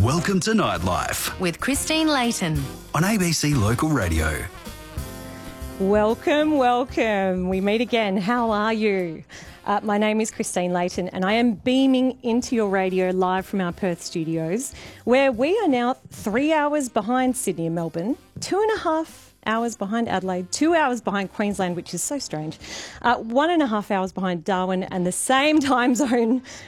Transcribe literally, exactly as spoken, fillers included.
Welcome to Nightlife with Christine Layton on A B C Local Radio. Welcome, welcome. We meet again. How are you? Uh, my name is Christine Layton and I am beaming into your radio live from our Perth studios, where we are now three hours behind Sydney and Melbourne, two and a half hours behind Adelaide, two hours behind Queensland, which is so strange, uh, one and a half hours behind Darwin, and the same time zone